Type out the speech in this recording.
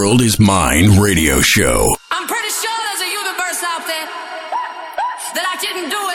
World is Mine radio show. I'm pretty sure there's a universe out there that I didn't do it.